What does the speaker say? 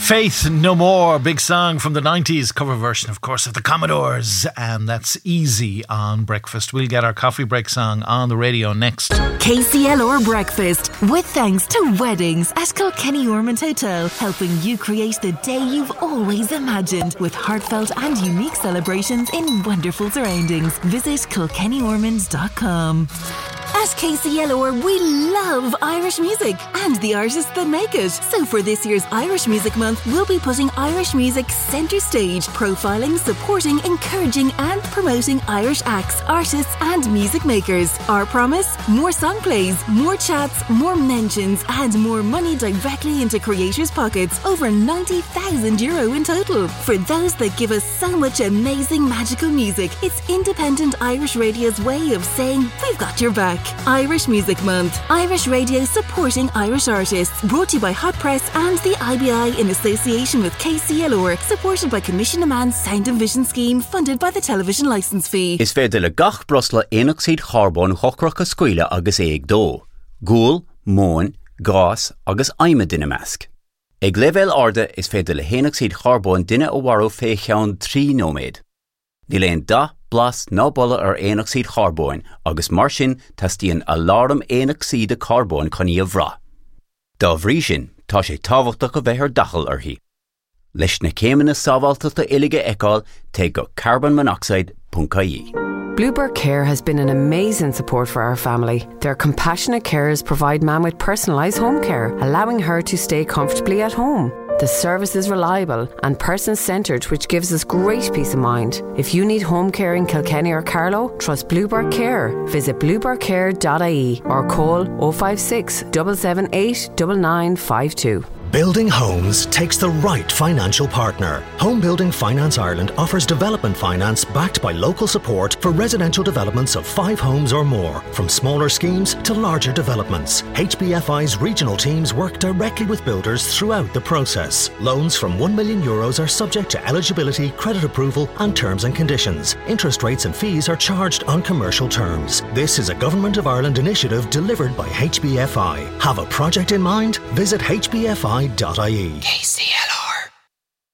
Faith No More, big song from the 90s, cover version of course of the Commodores, and that's Easy on Breakfast. We'll get our coffee break song on the radio next. KCLR Breakfast, with thanks to Weddings at Kilkenny Ormond Hotel, helping you create the day you've always imagined with heartfelt and unique celebrations in wonderful surroundings. Visit kilkennyormond.com. At KCLR, we love Irish music and the artists that make it. So for this year's Irish Music Month, we'll be putting Irish music centre stage, profiling, supporting, encouraging and promoting Irish acts, artists and music makers. Our promise? More song plays, more chats, more mentions and more money directly into creators' pockets. Over €90,000 in total. For those that give us so much amazing magical music, it's independent Irish radio's way of saying we've got your back. Irish Music Month. Irish Radio supporting Irish artists. Brought to you by Hot Press and the IBI in association with KCLR. Supported by Commission Man's Sound and Vision Scheme, funded by the television licence fee. Is féidir le gach brosla éonaid charbón chocrach a scuile agus éag dó. Gúil, móin, gás agus aime duine measc. Ag level arda is féidir le héonaid charbón duine ó warú fé cheann 3 nóméid. Ní léon da blas ná bolla éonaid charbón agus mar sin tastíonn alarm éonaid carbón chuní a bhrá. Dá bhrí sin tá sé tábhachtach go bheith ar dachal orthaí. Leis na céimeanna sábháilteachta uilige eicáil té go carbonmonoxide.ie. Bluebird Care has been an amazing support for our family. Their compassionate carers provide Mam with personalised home care, allowing her to stay comfortably at home. The service is reliable and person-centred, which gives us great peace of mind. If you need home care in Kilkenny or Carlow, trust Bluebird Care. Visit bluebirdcare.ie or call 056 778 9952. Building homes takes the right financial partner. Home Building Finance Ireland offers development finance backed by local support for residential developments of 5 homes or more, from smaller schemes to larger developments. HBFI's regional teams work directly with builders throughout the process. Loans from €1 million are subject to eligibility, credit approval and terms and conditions. Interest rates and fees are charged on commercial terms. This is a Government of Ireland initiative delivered by HBFI. Have a project in mind? Visit hbfi.ie. KCLR.